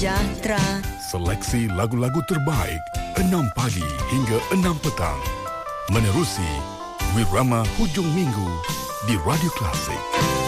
Jatra. Seleksi lagu-lagu terbaik 6 pagi hingga 6 petang. Menerusi Wirama Hujung Minggu di Radio Klasik.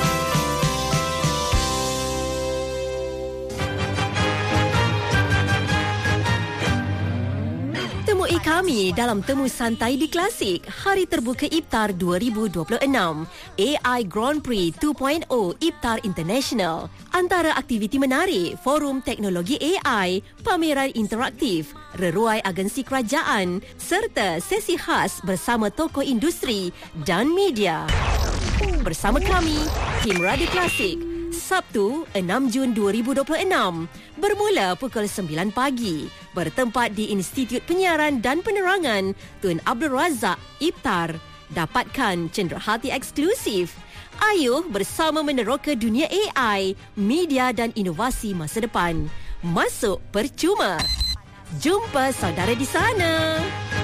Temui kami dalam Temu Santai di Klasik Hari Terbuka Iftar 2026 AI Grand Prix 2.0 Iftar International. Antara aktiviti menarik, forum teknologi AI, pameran interaktif, reruai agensi kerajaan serta sesi khas bersama tokoh industri dan media. Bersama kami, tim Radio Klasik, Sabtu 6 Jun 2026 bermula pukul 9 pagi bertempat di Institut Penyiaran dan Penerangan Tun Abdul Razak Iftar. Dapatkan cenderahati eksklusif. Ayuh bersama meneroka dunia AI, media dan inovasi masa depan. Masuk percuma. Jumpa saudara di sana.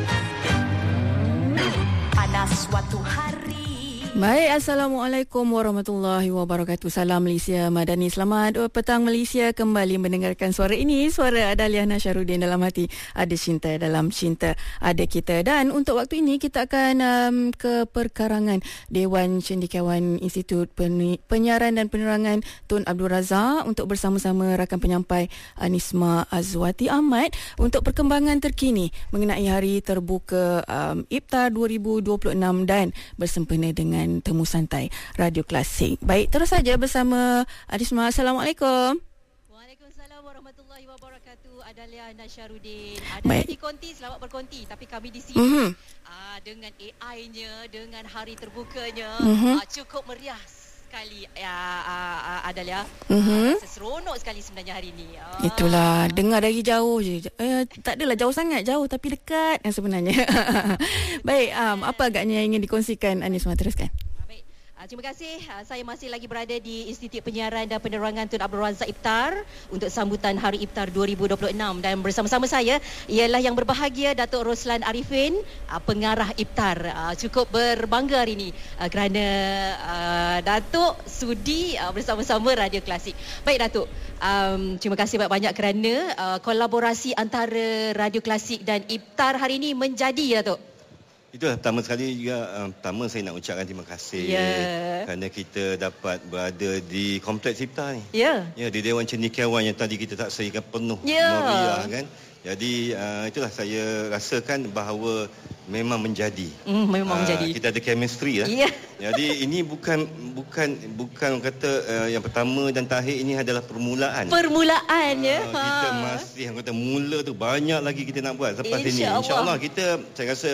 Pada suatu hari. Baik, Assalamualaikum warahmatullahi wabarakatuh. Salam Malaysia Madani. Selamat petang Malaysia. Kembali mendengarkan suara ini, suara Adalia Nasharuddin. Dalam hati ada cinta, dalam cinta ada kita. Dan untuk waktu ini kita akan ke perkarangan Dewan Cendekiawan Institut Penyiaran dan Penerangan Tun Abdul Razak untuk bersama-sama rakan penyampai Anisma Azwati Ahmad untuk perkembangan terkini mengenai Hari Terbuka Iftar 2026 dan bersempena dengan Temu Santai Radio Klasik. Baik, terus saja bersama Anisma. Assalamualaikum. Waalaikumsalam warahmatullahi wabarakatuh. Adalia Nasharuddin. Baik. Di konti, selamat berkonti. Tapi kami di sini dengan AI-nya, dengan hari terbukanya, cukup meriah sekali Adalia. Seronok sekali sebenarnya hari ini. Itulah, dengar dari jauh je. Tak adalah jauh sangat, jauh tapi dekat yang sebenarnya. Baik, apa agaknya yang ingin dikongsikan Anisma? Teruskan. Terima kasih. Saya masih lagi berada di Institut Penyiaran dan Penerangan Tun Abdul Razak Iftar untuk sambutan Hari Iftar 2026 dan bersama-sama saya ialah yang berbahagia Datuk Roslan Arifin, pengarah Iftar. Cukup berbangga hari ini kerana Datuk sudi bersama-sama Radio Klasik. Baik Datuk, terima kasih banyak-banyak kerana kolaborasi antara Radio Klasik dan Iftar hari ini menjadi Datuk. Itulah pertama sekali juga, pertama saya nak ucapkan terima kasih kerana kita dapat berada di Kompleks Iftar ni. Di Dewan Cendekiawan yang tadi kita tak saksikan penuh meriah kan. Jadi itulah saya rasakan bahawa memang menjadi. Menjadi. Kita ada chemistry lah. Jadi ini bukan kata yang pertama dan terakhir, ini adalah permulaan. Kita masih yang kata mula tu, banyak lagi kita nak buat selepas ini. InsyaAllah saya rasa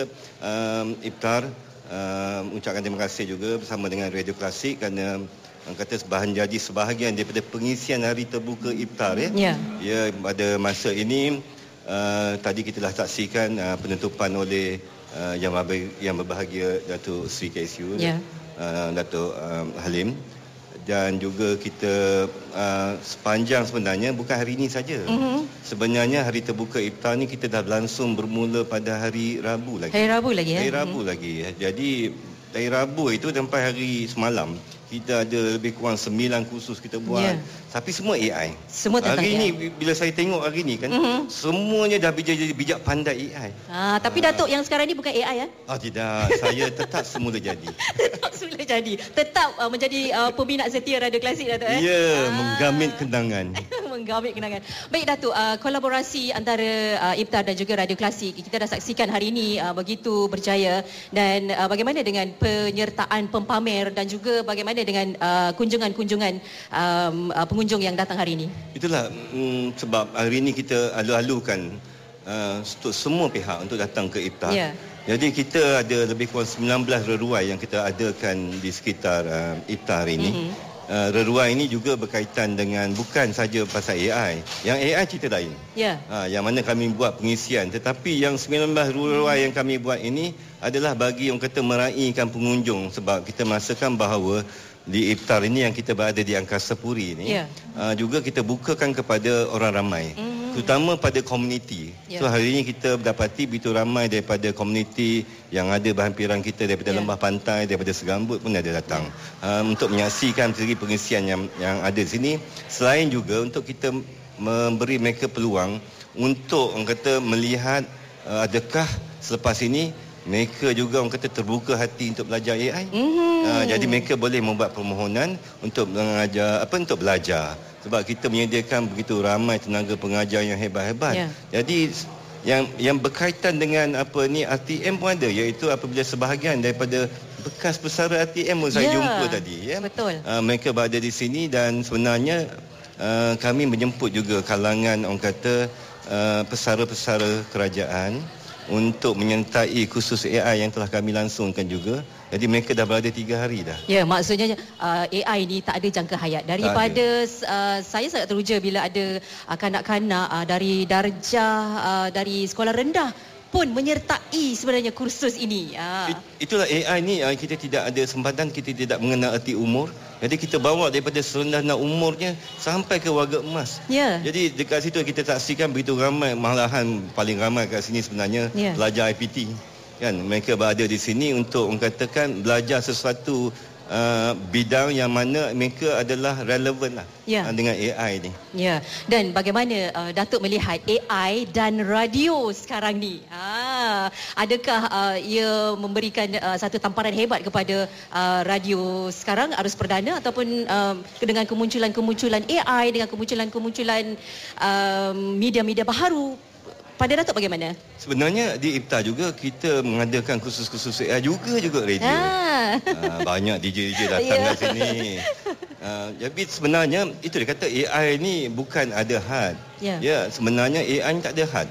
Iftar ucapkan terima kasih juga bersama dengan Radio Klasik kerana kata sebahagian daripada pengisian Hari Terbuka Iftar ya pada masa ini. Tadi kita dah saksikan penutupan oleh yang berbahagia Datuk Sri KSU, Datuk Halim, dan juga kita sepanjang sebenarnya bukan hari ini saja. Sebenarnya Hari Terbuka Iftar ni kita dah langsung bermula pada hari Rabu lagi. Hari Rabu lagi. Jadi dari Rabu itu sampai hari semalam kita ada lebih kurang 9 kursus kita buat. Tapi semua AI. Semua tentang hari AI. ni bila saya tengok hari ni kan, semuanya dah jadi bijak pandai AI. Tapi Datuk yang sekarang ni bukan AI ya? Tidak, saya tetap semula jadi. Tetap semula jadi. Tetap menjadi peminat setia Radio Klasik Datuk menggamit kenangan. Menggamit kenangan. Baik Datuk, kolaborasi antara Iftar dan juga Radio Klasik kita dah saksikan hari ini begitu berjaya. Dan bagaimana dengan penyertaan pempamer dan juga bagaimana dengan kunjungan-kunjungan pengunjung yang datang hari ini? Itulah sebab hari ini kita alu-alukan untuk semua pihak untuk datang ke Iftar. Jadi kita ada lebih kurang 19 reruai yang kita adakan di sekitar Iftar ini. Reruai ini juga berkaitan dengan bukan saja pasal AI. Yang AI cerita lain. Yang mana kami buat pengisian. Tetapi yang 19 reruai yang kami buat ini adalah bagi orang kata meraihkan pengunjung. Sebab kita merasakan bahawa di Iftar ini yang kita berada di Angkasa Puri ni, juga kita bukakan kepada orang ramai. Terutama pada komuniti. So hari ini kita dapati begitu ramai daripada komuniti yang ada berhampiran kita, daripada lembah pantai, daripada Segambut pun ada datang untuk menyaksikan segi pengisian yang ada di sini. Selain juga untuk kita memberi mereka peluang untuk orang kata melihat adakah selepas ini mereka juga orang kata terbuka hati untuk belajar AI. Jadi mereka boleh membuat permohonan untuk untuk belajar. Sebab kita menyediakan begitu ramai tenaga pengajar yang hebat-hebat. Jadi yang berkaitan dengan RTM pun ada, iaitu apabila sebahagian daripada bekas pesara RTM pun saya jumpa tadi. Betul. Mereka berada di sini dan sebenarnya kami menjemput juga kalangan orang kata pesara-pesara kerajaan untuk menyertai kursus AI yang telah kami langsungkan juga. Jadi mereka dah berada 3 hari dah. Ya, maksudnya AI ni tak ada jangka hayat. Daripada saya sangat teruja bila ada kanak-kanak dari darjah dari sekolah rendah pun menyertai sebenarnya kursus ini. Itulah AI ni, kita tidak ada sempadan, kita tidak mengenal erti umur. Jadi kita bawa daripada serendah umurnya sampai ke warga emas. Jadi dekat situ kita saksikan begitu ramai, malahan paling ramai kat sini sebenarnya pelajar IPT. Kan, mereka berada di sini untuk orang katakan belajar sesuatu bidang yang mana mereka adalah relevan lah dengan AI ni. Dan bagaimana Datuk melihat AI dan radio sekarang ni? Adakah ia memberikan satu tamparan hebat kepada radio sekarang, arus perdana, ataupun dengan kemunculan AI, dengan kemunculan media-media baharu? Pada Datuk bagaimana? Sebenarnya di IPTAR juga kita mengadakan kursus-kursus AI juga radio. Banyak DJ datang kat sini. Jadi sebenarnya itu dia kata AI ni bukan ada had. Sebenarnya AI ni tak ada had.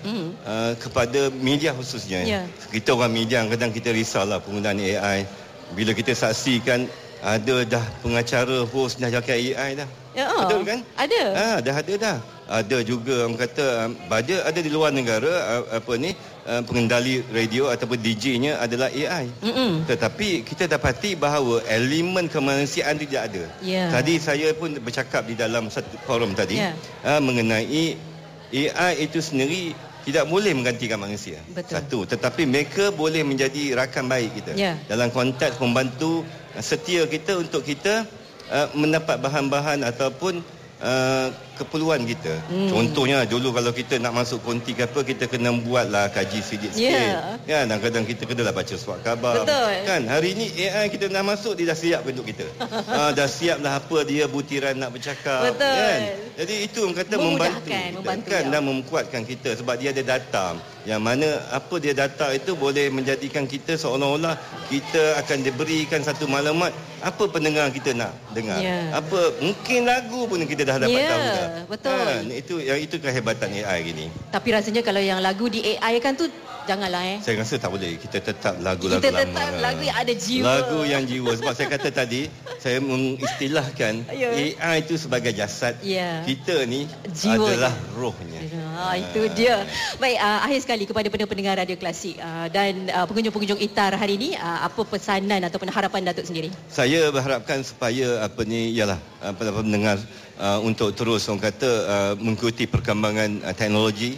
Kepada media khususnya. Kita orang media kadang kita risaulah penggunaan AI. Bila kita saksikan ada dah pengacara host dah pakai AI dah. Betul kan? Ada. Dah ada dah. Ada juga orang kata ada di luar negara pengendali radio ataupun DJ-nya adalah AI. Tetapi kita dapati bahawa elemen kemanusiaan tidak ada. Tadi saya pun bercakap di dalam satu forum tadi mengenai AI itu sendiri tidak boleh menggantikan manusia. Satu, tetapi mereka boleh menjadi rakan baik kita. Dalam konteks membantu setia kita untuk kita mendapat bahan-bahan ataupun keperluan kita. Contohnya dulu kalau kita nak masuk konti ke apa, kita kena buatlah kaji sikit. Dan kadang kita kenalah baca surat khabar. Kan hari ni AI kita nak masuk, dia dah siap untuk kita. Dah siap lah apa dia butiran nak bercakap. Kan? Jadi itu orang kata membantu kan, dan memkuatkan kita sebab dia ada data. Yang mana apa dia data itu boleh menjadikan kita seolah-olah kita akan diberikan satu maklumat apa pendengar kita nak dengar. Apa mungkin lagu pun kita dah dapat tahu dah. Betul. Itu kehebatan AI gini. Tapi rasanya kalau yang lagu di AI kan tu janganlah Saya rasa tak boleh. Kita tetap lagu-lagu kita lama. Kita tetap lagu yang ada jiwa. Lagu yang jiwa. Sebab saya kata tadi, saya mengistilahkan AI itu sebagai jasad. Kita ni jiwa adalah rohnya. Itu dia. Baik, akhir sekali kepada pendengar Radio Klasik dan pengunjung-pengunjung IPTAR hari ini, apa pesanan ataupun harapan Datuk sendiri? Saya berharapkan supaya pendengar untuk terus orang kata mengikuti perkembangan teknologi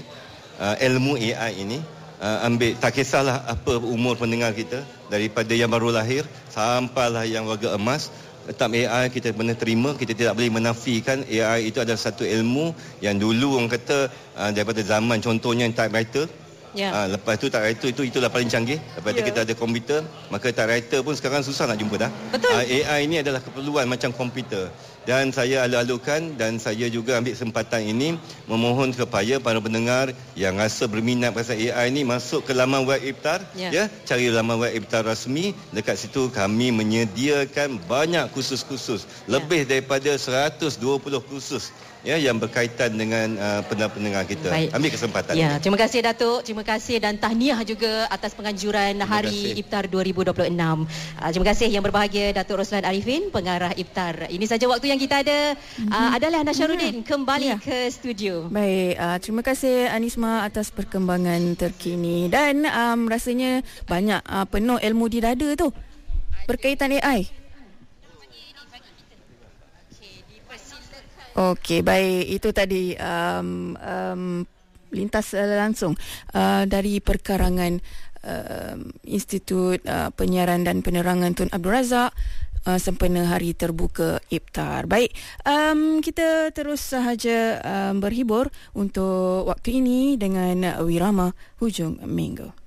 ilmu AI ini. Ambil, tak kisahlah apa umur pendengar kita, daripada yang baru lahir sampailah yang warga emas, tetap AI kita benar terima. Kita tidak boleh menafikan AI itu adalah satu ilmu yang dulu orang kata daripada zaman contohnya typewriter. Lepas tu typewriter itulah paling canggih. Lepas tu kita ada komputer, maka typewriter pun sekarang susah nak jumpa dah. AI ini adalah keperluan macam komputer. Dan saya alu-alukan dan saya juga ambil kesempatan ini memohon kepada para pendengar yang rasa berminat pasal AI ini masuk ke laman web IPTAR. Cari laman web IPTAR rasmi. Dekat situ kami menyediakan banyak kursus-kursus. Lebih daripada 120 kursus yang berkaitan dengan pendengar kita. Ambil kesempatan. Terima kasih Datuk. Terima kasih dan tahniah juga atas penganjuran Hari IPTAR 2026. Terima kasih yang berbahagia Datuk Roslan Arifin, pengarah IPTAR. Ini saja waktu yang kita ada. Adalah Nasyarudin kembali ke studio. Baik, terima kasih Anisma atas perkembangan terkini dan rasanya banyak penuh ilmu di dada tu berkaitan AI. Okey, baik, itu tadi lintas langsung dari perkarangan Institut Penyiaran dan Penerangan Tun Abdul Razak sempena hari terbuka iftar. Baik, kita terus sahaja berhibur untuk waktu ini dengan Wirama Hujung Minggu.